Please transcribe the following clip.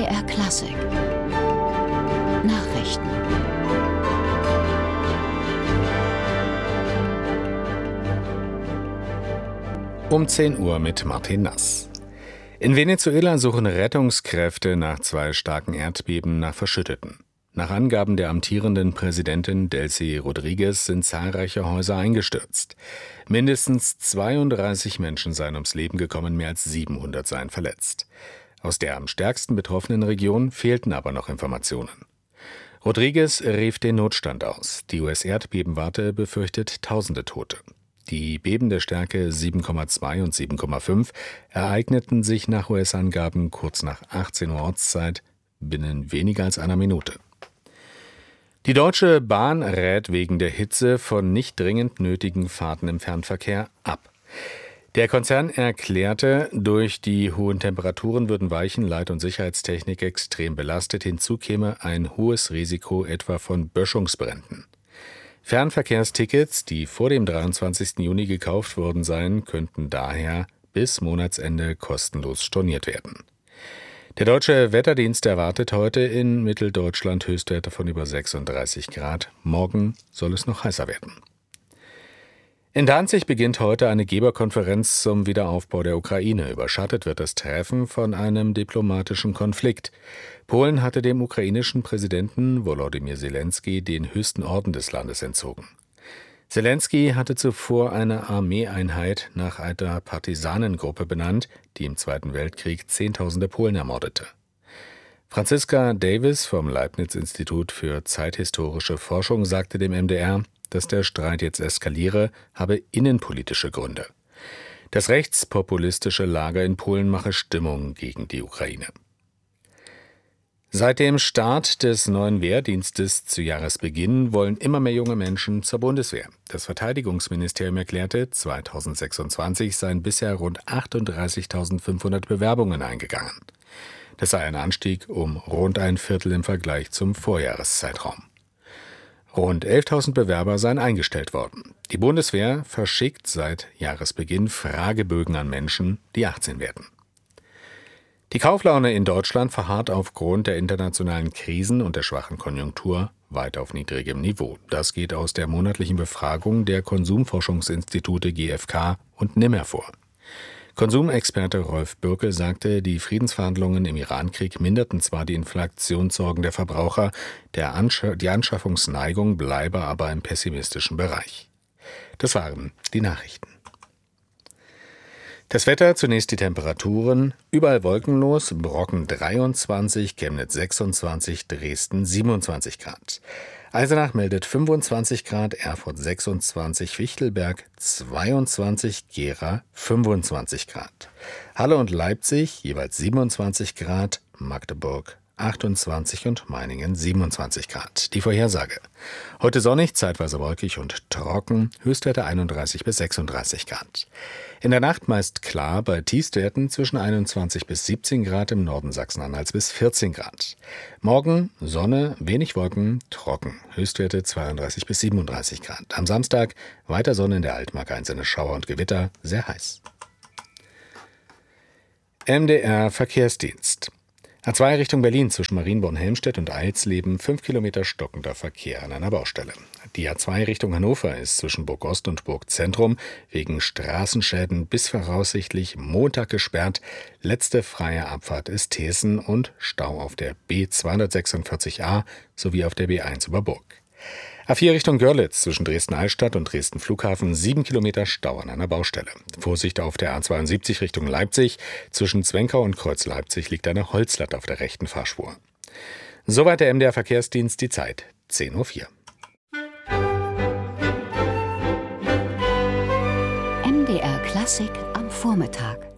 MDR Klassik Nachrichten. Um 10 Uhr mit Martin Nass. In Venezuela suchen Rettungskräfte nach 2 starken Erdbeben nach Verschütteten. Nach Angaben der amtierenden Präsidentin Delcy Rodríguez sind zahlreiche Häuser eingestürzt. Mindestens 32 Menschen seien ums Leben gekommen, mehr als 700 seien verletzt. Aus der am stärksten betroffenen Region fehlten aber noch Informationen. Rodríguez rief den Notstand aus. Die US-Erdbebenwarte befürchtet tausende Tote. Die Beben der Stärke 7,2 und 7,5 ereigneten sich nach US-Angaben kurz nach 18 Uhr Ortszeit binnen weniger als einer Minute. Die Deutsche Bahn rät wegen der Hitze von nicht dringend nötigen Fahrten im Fernverkehr ab. Der Konzern erklärte, durch die hohen Temperaturen würden Weichen, Leit- und Sicherheitstechnik extrem belastet. Hinzu käme ein hohes Risiko etwa von Böschungsbränden. Fernverkehrstickets, die vor dem 23. Juni gekauft worden seien, könnten daher bis Monatsende kostenlos storniert werden. Der Deutsche Wetterdienst erwartet heute in Mitteldeutschland Höchstwerte von über 36 Grad. Morgen soll es noch heißer werden. In Danzig beginnt heute eine Geberkonferenz zum Wiederaufbau der Ukraine. Überschattet wird das Treffen von einem diplomatischen Konflikt. Polen hatte dem ukrainischen Präsidenten Volodymyr Zelensky den höchsten Orden des Landes entzogen. Zelensky hatte zuvor eine Armeeeinheit nach einer Partisanengruppe benannt, die im Zweiten Weltkrieg Zehntausende Polen ermordete. Franziska Davis vom Leibniz-Institut für zeithistorische Forschung sagte dem MDR, dass der Streit jetzt eskaliere, habe innenpolitische Gründe. Das rechtspopulistische Lager in Polen mache Stimmung gegen die Ukraine. Seit dem Start des neuen Wehrdienstes zu Jahresbeginn wollen immer mehr junge Menschen zur Bundeswehr. Das Verteidigungsministerium erklärte, 2026 seien bisher rund 38.500 Bewerbungen eingegangen. Das sei ein Anstieg um rund ein Viertel im Vergleich zum Vorjahreszeitraum. Rund 11.000 Bewerber seien eingestellt worden. Die Bundeswehr verschickt seit Jahresbeginn Fragebögen an Menschen, die 18 werden. Die Kauflaune in Deutschland verharrt aufgrund der internationalen Krisen und der schwachen Konjunktur weit auf niedrigem Niveau. Das geht aus der monatlichen Befragung der Konsumforschungsinstitute GfK und NIM hervor. Konsumexperte Rolf Bürkel sagte, die Friedensverhandlungen im Irankrieg minderten zwar die Inflationssorgen der Verbraucher, die Anschaffungsneigung bleibe aber im pessimistischen Bereich. Das waren die Nachrichten. Das Wetter, zunächst die Temperaturen, überall wolkenlos, Brocken 23, Chemnitz 26, Dresden 27 Grad. Eisenach meldet 25 Grad, Erfurt 26, Fichtelberg 22, Gera 25 Grad. Halle und Leipzig jeweils 27 Grad, Magdeburg 28 und Meiningen 27 Grad. Die Vorhersage. Heute sonnig, zeitweise wolkig und trocken, Höchstwerte 31 bis 36 Grad. In der Nacht meist klar, bei Tiefstwerten zwischen 21 bis 17 Grad, im Norden Sachsen-Anhalts bis 14 Grad. Morgen Sonne, wenig Wolken, trocken, Höchstwerte 32 bis 37 Grad. Am Samstag weiter Sonne, in der Altmark einzelne Schauer und Gewitter, sehr heiß. MDR Verkehrsdienst. A2 Richtung Berlin zwischen Marienborn-Helmstedt und Eilsleben 5 Kilometer stockender Verkehr an einer Baustelle. Die A2 Richtung Hannover ist zwischen Burg Ost und Burg Zentrum wegen Straßenschäden bis voraussichtlich Montag gesperrt. Letzte freie Abfahrt ist Thesen und Stau auf der B246a sowie auf der B1 über Burg. A4 Richtung Görlitz zwischen Dresden-Altstadt und Dresden-Flughafen 7 Kilometer Stau an einer Baustelle. Vorsicht auf der A72 Richtung Leipzig. Zwischen Zwenkau und Kreuz Leipzig liegt eine Holzlatte auf der rechten Fahrspur. Soweit der MDR Verkehrsdienst, die Zeit 10:04 Uhr. MDR Klassik am Vormittag.